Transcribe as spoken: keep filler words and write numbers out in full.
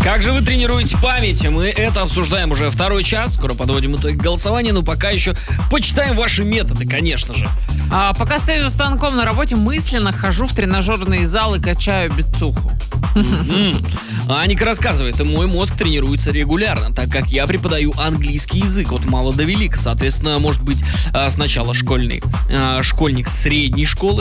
Как же вы тренируете память? Мы это обсуждаем уже второй час. Скоро подводим итоги голосования, но пока еще почитаем ваши методы, конечно же. А пока стою за станком на работе, мысленно хожу в тренажерный зал и качаю бицуху. М-м. Аника рассказывает, и мой мозг тренируется регулярно, так как я преподаю английский язык от мала до велика. Соответственно, может быть, а, сначала школьный, а, школьник средней школы,